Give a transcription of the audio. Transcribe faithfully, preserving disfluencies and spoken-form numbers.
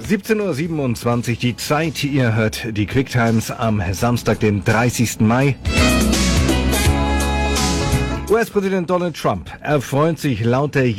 siebzehn Uhr siebenundzwanzig die Zeit. Ihr hört die Quicktimes am Samstag, den dreißigsten Mai. U S-Präsident Donald Trump erfreut sich laut der